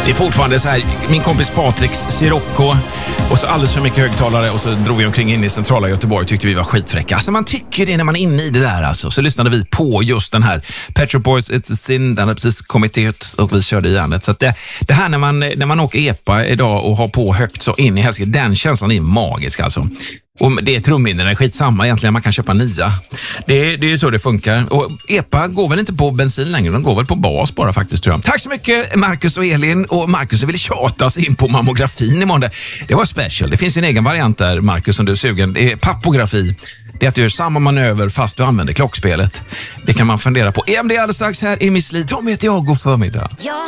Det är fortfarande så här, min kompis Patriks Sirocco och så alldeles för mycket högtalare och så drog vi omkring in i centrala Göteborg och tyckte vi var skitfräcka. Alltså man tycker det när man är inne i det där alltså. Så lyssnade vi på just den här Pet Shop Boys It's a Sin, den har precis kommit ut och vi körde i järnet. Så att det här när man åker EPA idag och har på högt så in i Hälsingland, den känslan är magisk alltså. Och det är trumminnen, det är skitsamma egentligen, man kan köpa nya. Det är ju så det funkar. Och EPA går väl inte på bensin längre, de går väl på bas bara faktiskt tror jag. Tack så mycket Marcus och Elin. Och Marcus vill tjata sig in på mammografin imorgon. Det var special, det finns en egen variant där Marcus om du är sugen. Det är pappografi. Det är att du gör samma manöver fast du använder klockspelet. Det kan man fundera på. EMD alldeles strax här i Miss Li. Tom heter jag, god förmiddag.